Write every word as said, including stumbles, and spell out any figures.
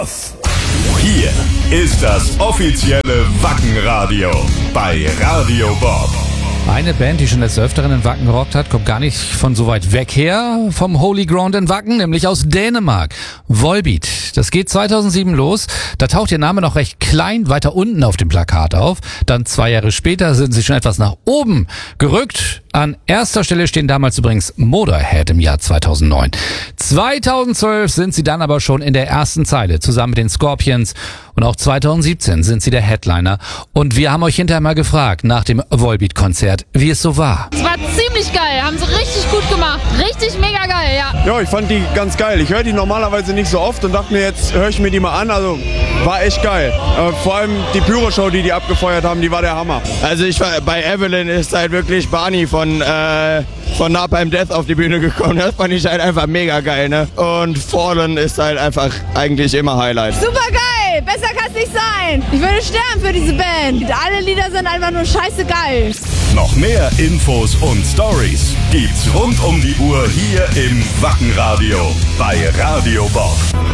Hier ist das offizielle Wacken-Radio bei Radio Bob. Eine Band, die schon des Öfteren in Wacken gerockt hat, kommt gar nicht von so weit weg her vom Holy Ground in Wacken, nämlich aus Dänemark. Volbeat. Das geht zweitausendsieben los. Da taucht ihr Name noch recht klein weiter unten auf dem Plakat auf. Dann zwei Jahre später sind sie schon etwas nach oben gerückt. An erster Stelle stehen damals übrigens Motorhead im Jahr zweitausendneun. zweitausendzwölf sind sie dann aber schon in der ersten Zeile, zusammen mit den Scorpions. Und auch zweitausendsiebzehn sind sie der Headliner. Und wir haben euch hinterher mal gefragt, nach dem Volbeat-Konzert, wie es so war. Es war ziemlich geil, haben sie richtig gut gemacht. Richtig mega geil, ja. Ja, ich fand die ganz geil. Ich höre die normalerweise nicht so oft und dachte mir, jetzt höre ich mir die mal an. Also war echt geil. Äh, vor allem die Pyro-Show, die die abgefeuert haben, die war der Hammer. Also ich war, bei Evelyn ist halt wirklich Barney von, äh, von Napalm Death auf die Bühne gekommen. Das fand ich halt einfach mega geil, ne? Und Fallen ist halt einfach eigentlich immer Highlight. Super geil! Besser kann es nicht sein! Ich würde sterben für diese Band! Alle Lieder sind einfach nur scheiße geil! Noch mehr Infos und Stories gibt's rund um die Uhr hier im Wacken-Radio bei Radio Bob.